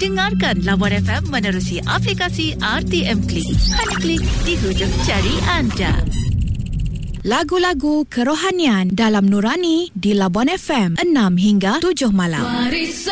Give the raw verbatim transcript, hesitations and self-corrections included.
Dengarkan Lawan F M menerusi aplikasi R T M Klik. Hanya klik di hujung jari anda. Lagu-lagu kerohanian dalam Nurani di Labuan F M enam hingga tujuh malam.